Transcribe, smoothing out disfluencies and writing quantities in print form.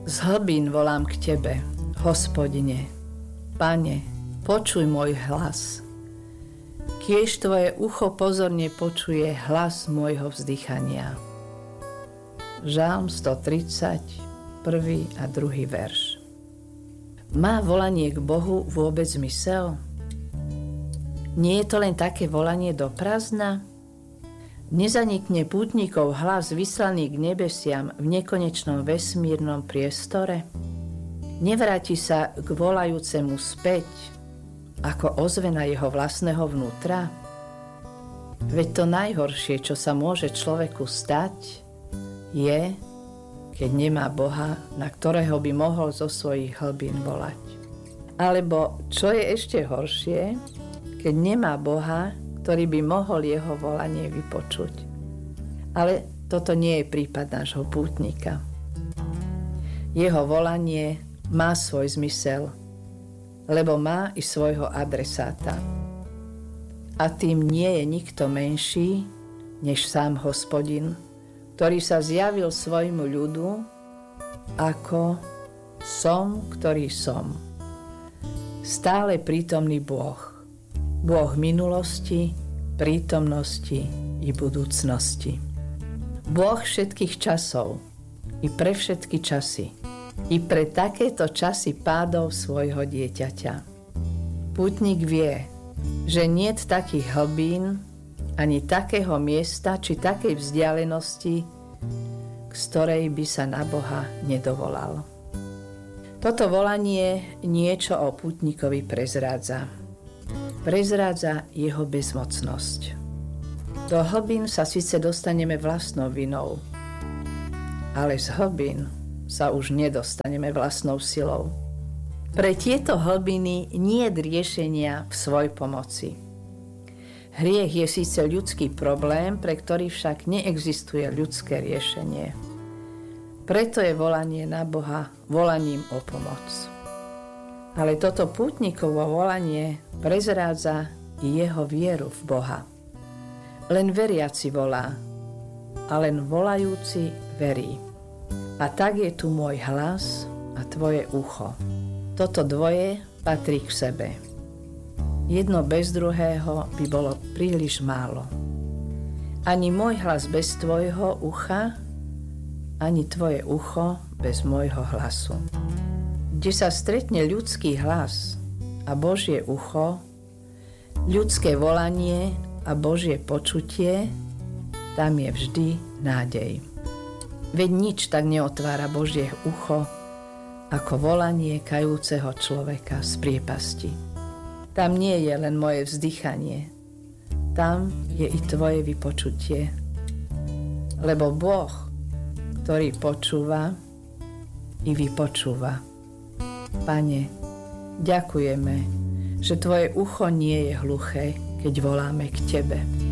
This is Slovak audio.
Z hlbín volám k Tebe, Hospodine. Pane, počuj môj hlas. Kiež Tvoje ucho pozorne počuje hlas môjho vzdychania. Žalm 130, 1. a 2. verš. Má volanie k Bohu vôbec zmysel? Nie je to len také volanie do prázdna? Nezanikne pútnikov hlas vyslaný k nebesiam v nekonečnom vesmírnom priestore? Nevráti sa k volajúcemu späť ako ozvena jeho vlastného vnútra? Veď to najhoršie, čo sa môže človeku stať, je, keď nemá Boha, na ktorého by mohol zo svojich hlbín volať. Alebo čo je ešte horšie, keď nemá Boha, ktorý by mohol jeho volanie vypočuť. Ale toto nie je prípad nášho pútnika. Jeho volanie má svoj zmysel, lebo má i svojho adresáta. A tým nie je nikto menší, než sám Hospodin, ktorý sa zjavil svojmu ľudu ako som, ktorý som. Stále prítomný Boh. Boh minulosti, prítomnosti i budúcnosti. Boh všetkých časov i pre všetky časy. I pre takéto časy pádov svojho dieťaťa. Pútnik vie, že niet takých hlbín, ani takého miesta, či takej vzdialenosti, z ktorej by sa na Boha nedovolal. Toto volanie niečo o pútnikovi prezrádza. Prezrádza jeho bezmocnosť. Do hlbín sa síce dostaneme vlastnou vinou, ale z hlbín sa už nedostaneme vlastnou silou. Pre tieto hlbiny nie je riešenia v svoj pomoci. Hriech je síce ľudský problém, pre ktorý však neexistuje ľudské riešenie. Preto je volanie na Boha volaním o pomoc. Ale toto pútnikovo volanie prezrádza i jeho vieru v Boha. Len veriaci volá, a len volajúci verí. A tak je tu môj hlas a tvoje ucho. Toto dvoje patrí k sebe. Jedno bez druhého by bolo príliš málo. Ani môj hlas bez tvojho ucha, ani tvoje ucho bez môjho hlasu. Kde sa stretne ľudský hlas a Božie ucho, ľudské volanie a Božie počutie, tam je vždy nádej. Veď nič tak neotvára Božie ucho, ako volanie kajúceho človeka z priepasti. Tam nie je len moje vzdychanie, tam je i tvoje vypočutie. Lebo Boh, ktorý počúva, i vypočúva. Pane, ďakujeme, že tvoje ucho nie je hluché, keď voláme k tebe.